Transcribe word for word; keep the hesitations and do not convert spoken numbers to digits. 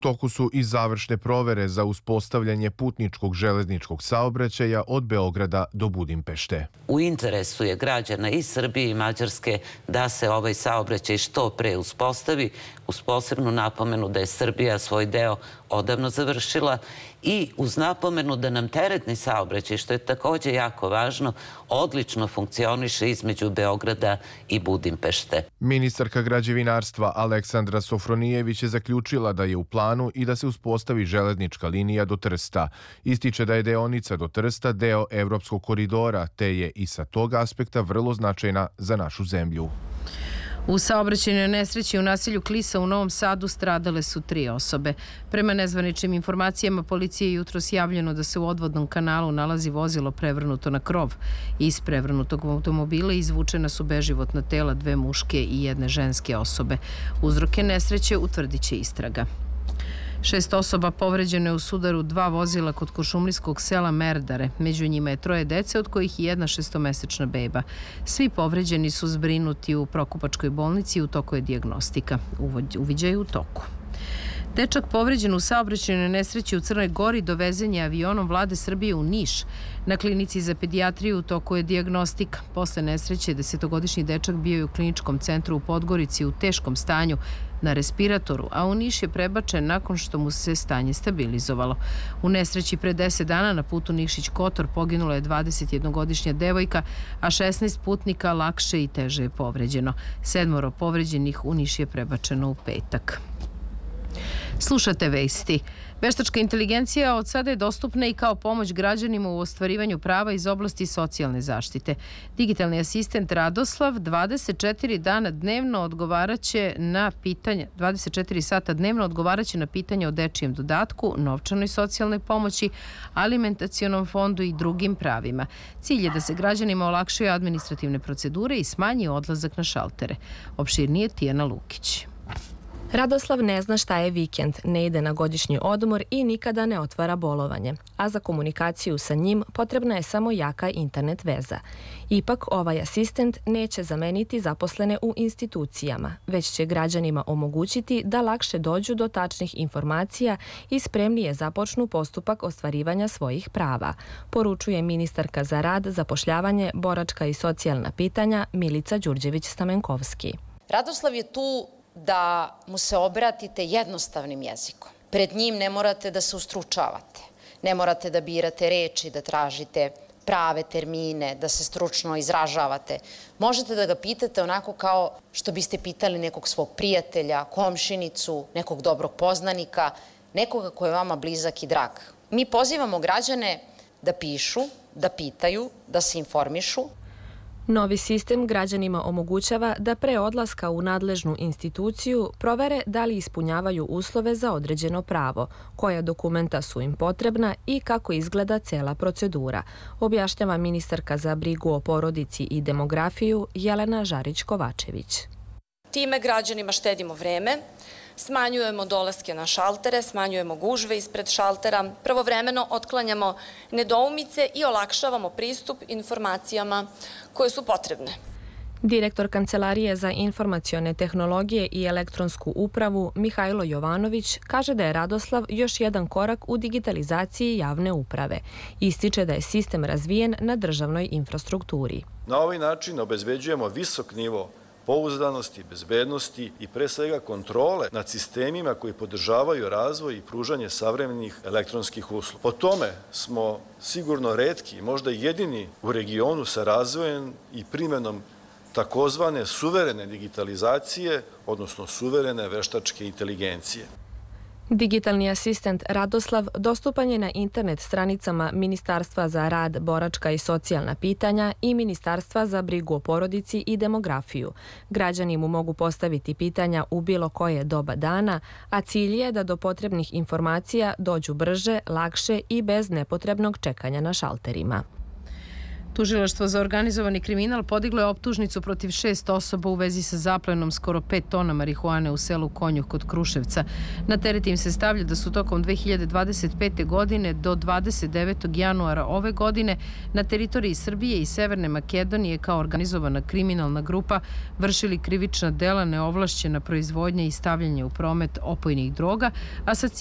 Toku su i završne provere za uspostavljanje putničkog železničkog saobraćaja od Beograda do Budimpešte. U interesu je građana i Srbije i Mađarske da se ovaj saobraćaj što pre uspostavi, uz posebnu napomenu da je Srbija svoj deo odavno završila i uz napomenu da nam teretni saobraćaj, što je također jako važno, odlično funkcioniše između Beograda i Budimpešte. Ministarka građevinarstva Aleksandra Sofronijević je zaključila da je u planu i da se uspostavi železnička linija do Trsta. Ističe da je deonica do Trsta deo Evropskog koridora, te je i sa tog aspekta vrlo značajna za našu zemlju. U saobraćajnoj nesreći u naselju Klisa u Novom Sadu stradale su tri osobe. Prema nezvaničnim informacijama, policije je jutros javljeno da se u odvodnom kanalu nalazi vozilo prevrnuto na krov. Iz prevrnutog automobila izvučena su beživotna tela dve muške i jedne ženske osobe. Uzroke nesreće utvrdit će istraga. Šest osoba povređeno je u sudaru dva vozila kod košumlijskog sela Merdare. Među njima je troje dece, od kojih i jedna šestomesečna beba. Svi povređeni su zbrinuti u Prokupačkoj bolnici i u toku je dijagnostika. Uviđaj u toku. Dečak povređen u saobraćajnoj nesreći u Crnoj Gori dovezen je avionom Vlade Srbije u Niš. Na klinici za pedijatriju u toku je dijagnostika. Posle nesreće desetogodišnji dečak bio je u kliničkom centru u Podgorici u teškom stanju na respiratoru, a u Niš je prebačen nakon što mu se stanje stabilizovalo. U nesreći pre deset dana na putu Nikšić-Kotor poginula je dvadesetjednogodišnja devojka, a šesnaest putnika lakše i teže je povređeno. Sedmoro povređenih u Niš je prebačeno u petak. Slušate vesti. Veštačka inteligencija od sada je dostupna i kao pomoć građanima u ostvarivanju prava iz oblasti socijalne zaštite. Digitalni asistent Radoslav dvadeset četiri dana dnevno odgovaraće na pitanja, dvadeset četiri sata dnevno odgovaraće na pitanja o dečijem dodatku, novčanoj socijalnoj pomoći, alimentacionom fondu i drugim pravima. Cilj je da se građanima olakšaju administrativne procedure i smanji odlazak na šaltere. Opširnije Tijana Lukić. Radoslav ne zna šta je vikend, ne ide na godišnji odmor i nikada ne otvara bolovanje. A za komunikaciju sa njim potrebna je samo jaka internet veza. Ipak ovaj asistent neće zameniti zaposlene u institucijama, već će građanima omogućiti da lakše dođu do tačnih informacija i spremnije započnu postupak ostvarivanja svojih prava, poručuje ministarka za rad, zapošljavanje, boračka i socijalna pitanja Milica Đurđević-Stamenkovski. Radoslav je tu da mu se obratite jednostavnim jezikom. Pred njim ne morate da se ustručavate, ne morate da birate reči, da tražite prave termine, da se stručno izražavate. Možete da ga pitate onako kao što biste pitali nekog svog prijatelja, komšinicu, nekog dobrog poznanika, nekoga ko je vama blizak i drag. Mi pozivamo građane da pišu, da pitaju, da se informišu. Novi sistem građanima omogućava da pre odlaska u nadležnu instituciju provere da li ispunjavaju uslove za određeno pravo, koja dokumenta su im potrebna i kako izgleda cela procedura, objašnjava ministarka za brigu o porodici i demografiju Jelena Žarić-Kovačević. Time građanima štedimo vreme, smanjujemo dolaske na šaltere, smanjujemo gužve ispred šaltera, pravovremeno otklanjamo nedoumice i olakšavamo pristup informacijama koje su potrebne. Direktor Kancelarije za informacione tehnologije i elektronsku upravu Mihajlo Jovanović kaže da je Radoslav još jedan korak u digitalizaciji javne uprave. Ističe da je sistem razvijen na državnoj infrastrukturi. Na ovaj način obezbeđujemo visok nivo pouzdanosti, bezbednosti i pre svega kontrole nad sistemima koji podržavaju razvoj i pružanje savremenih elektronskih usluga. Po tome smo sigurno retki, možda jedini u regionu sa razvojem i primjenom takozvane suverene digitalizacije, odnosno suverene veštačke inteligencije. Digitalni asistent Radoslav dostupan je na internet stranicama Ministarstva za rad, boračka i socijalna pitanja i Ministarstva za brigu o porodici i demografiju. Građani mu mogu postaviti pitanja u bilo koje doba dana, a cilj je da do potrebnih informacija dođu brže, lakše i bez nepotrebnog čekanja na šalterima. Tužilaštvo za organizovani kriminal podiglo je optužnicu protiv šest osoba u vezi sa zaplenom skoro pet tona marihuane u selu Konjuh kod Kruševca. Na teret im se stavlja da su tokom dve hiljade dvadeset pete. godine do dvadeset devetog januara ove godine na teritoriji Srbije i Severne Makedonije kao organizovana kriminalna grupa vršili krivična dela neovlašćena proizvodnja i stavljanje u promet opojnih droga, a sa